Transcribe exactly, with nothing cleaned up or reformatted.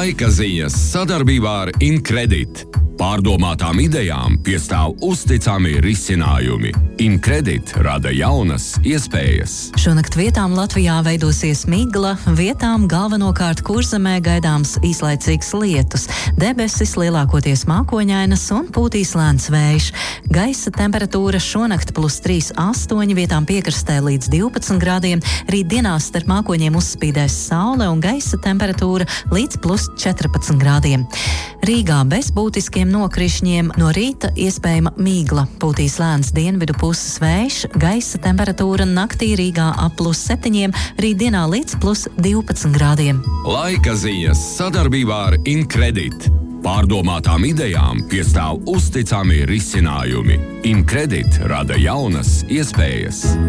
Laika ziņas sadarbībā ar Incredit. Pārdomātām idejām piestāv uzticami risinājumi. Incredit rada jaunas iespējas. Šonakt vietām Latvijā veidosies migla, vietām galvenokārt Kurzemē gaidāms īslaicīgs lietus. Debesis lielākoties mākoņainas un pūtīs lēns vējš. Gaisa temperatūra šonakt plus trīs astoņi, vietām piekrastē līdz divpadsmit grādiem. Rīt dienās starp mākoņiem uzspīdēs saule un gaisa temperatūra līdz plus četrpadsmit grādiem. Rīgā bez būtiskiem nokrišņiem no rīta iespējama migla. Pūtīs lēns dienvidu puses vējš, gaisa temperatūra naktī Rīgā ap plus septiņiem, rītdienā līdz plus divpadsmit grādiem. Laika ziņas sadarbībā ar Incredit. Pārdomātām idejām piestāv uzticami risinājumi. Incredit rada jaunas iespējas.